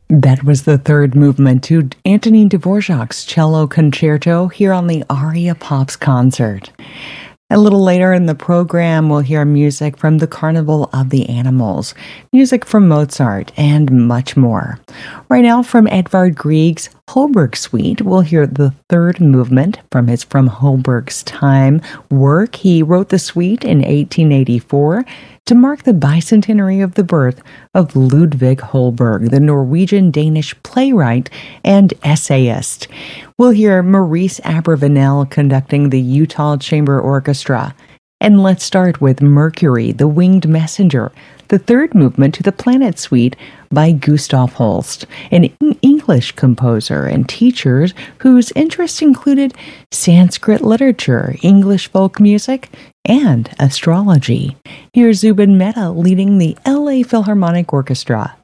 That was the third movement to Antonin Dvorak's Cello Concerto here on the Aria Pops concert. A little later in the program, we'll hear music from the Carnival of the Animals, music from Mozart, and much more. Right now, from Edvard Grieg's Holberg Suite, we'll hear the third movement from his From Holberg's Time work. He wrote the suite in 1884 to mark the bicentenary of the birth of Ludvig Holberg, the Norwegian-Danish playwright and essayist. We'll hear Maurice Abravanel conducting the Utah Chamber Orchestra. And let's start with Mercury, the Winged Messenger, the third movement to the Planet Suite by Gustav Holst, an English composer and teacher whose interests included Sanskrit literature, English folk music, and astrology. Here's Zubin Mehta leading the LA Philharmonic Orchestra.